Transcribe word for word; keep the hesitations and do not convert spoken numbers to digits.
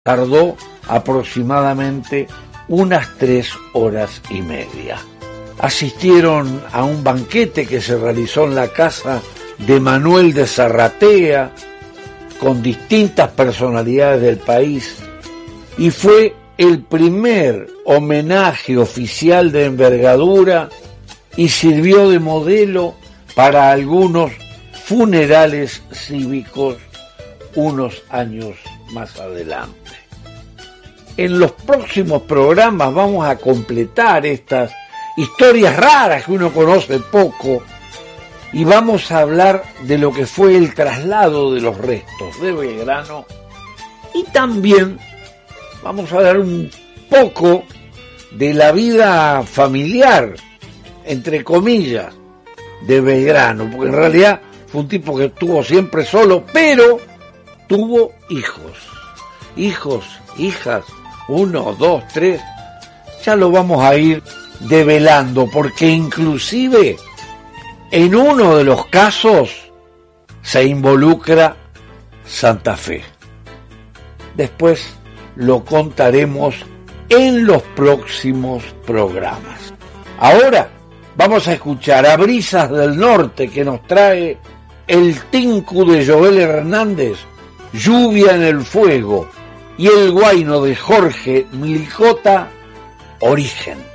Tardó aproximadamente unas tres horas y media. Asistieron a un banquete que se realizó en la casa de Manuel de Zarratea, con distintas personalidades del país, y fue el primer homenaje oficial de envergadura y sirvió de modelo para algunos funerales cívicos unos años más adelante. En los próximos programas vamos a completar estas historias raras que uno conoce poco y vamos a hablar de lo que fue el traslado de los restos de Belgrano, y también vamos a hablar un poco de la vida familiar, entre comillas, de Belgrano, porque en realidad fue un tipo que estuvo siempre solo, pero tuvo hijos, hijos, hijas, uno, dos, tres, ya lo vamos a ir develando, porque inclusive en uno de los casos se involucra Santa Fe. Después lo contaremos en los próximos programas. Ahora vamos a escuchar a Brisas del Norte, que nos trae el Tinku de Joel Hernández, Lluvia en el Fuego, y el guayno de Jorge Mlicota, Origen.